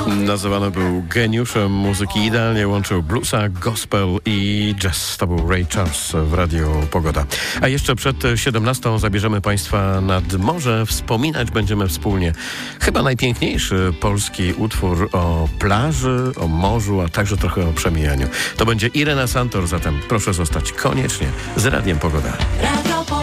Nazywany był geniuszem muzyki, idealnie łączył bluesa, gospel i jazz. To był Ray Charles w Radiu Pogoda. A jeszcze przed 17 zabierzemy Państwa nad morze. Wspominać będziemy wspólnie chyba najpiękniejszy polski utwór o plaży, o morzu, a także trochę o przemijaniu. To będzie Irena Santor, zatem proszę zostać koniecznie z Radiem Pogoda.